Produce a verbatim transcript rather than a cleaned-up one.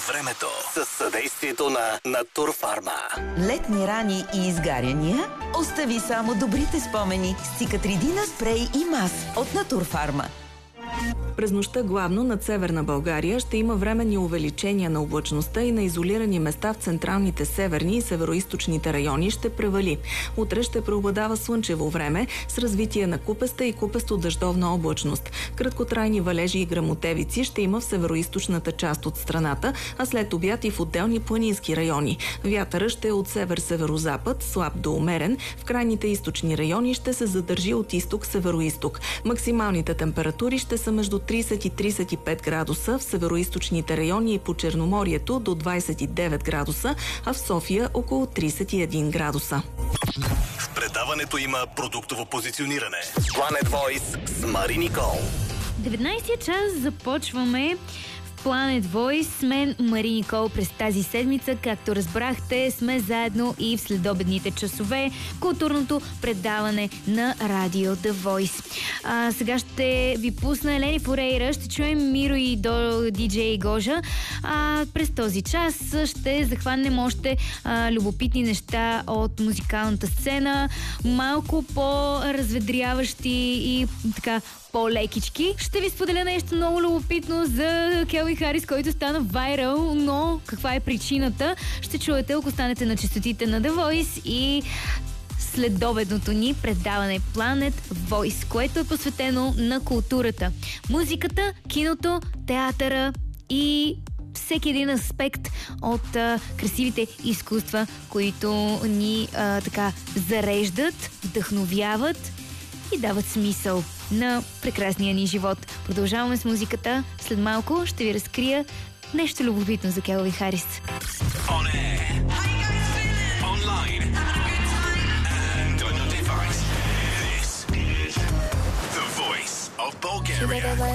времето със съдействието на Натурфарма. Летни рани и изгаряния? Остави само добрите спомени с Цикатридина спрей и мас от Натурфарма. През нощта главно над северна България ще има временни увеличения на облачността и на изолирани места в централните северни и североизточните райони ще превали. Утре ще преобладава слънчево време с развитие на купеста и купесто-дъждовна облачност. Краткотрайни валежи и гръмотевици ще има в североизточната част от страната, а след обяд и в отделни планински райони. Вятърът ще е от север-северозапад, слаб до умерен. В крайните източни райони ще се задържи от изток-североизток. Максималните температури ще са между трийсет и трийсет и пет градуса, в североизточните райони и по Черноморието до двайсет и девет градуса, а в София около трийсет и един градуса. В предаването има продуктово позициониране. Planet Voice с Мари Никол. деветнайсети час започваме в Planet Voice с мен Мари Никол. През тази седмица, както разбрахте, сме заедно и в следобедните часове културното предаване на Радио The Voice. А, сега ще ви пусна Елени Форейра, ще чуем Миро и до диджей Гожа. А, през този час ще захванем още а, любопитни неща от музикалната сцена, малко по-разведряващи и така по-лекички. Ще ви споделя нещо много любопитно за Келвин Харис, който стана вайрал, но каква е причината? Ще чуете, ако станете на честотите на The Voice и следобедното ни предаване Planet Voice, което е посветено на културата, музиката, киното, театъра и всеки един аспект от а, красивите изкуства, които ни а, така зареждат, вдъхновяват и дават смисъл на прекрасния ни живот. Продължаваме с музиката. След малко ще ви разкрия нещо любопитно за Келвин Харис. On air, online, and on your device. This is The Voice of Bulgaria.